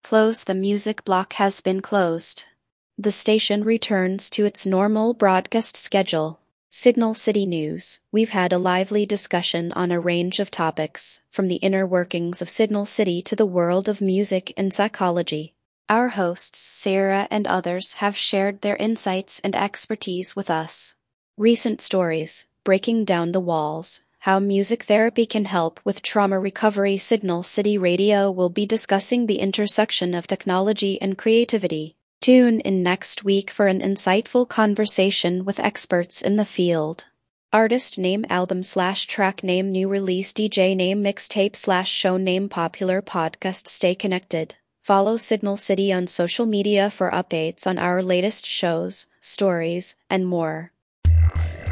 Close the music block has been closed. The station returns to its normal broadcast schedule. Signal City News. We've had a lively discussion on a range of topics, from the inner workings of Signal City to the world of music and psychology. Our hosts, Sarah and others, have shared their insights and expertise with us. Recent stories, breaking down the walls, how music therapy can help with trauma recovery. Signal City Radio will be discussing the intersection of technology and creativity. Tune in next week for an insightful conversation with experts in the field. Artist name, album/track name, new release, DJ name, mixtape/show name, popular podcast. Stay connected. Follow Signal City on social media for updates on our latest shows, stories, and more.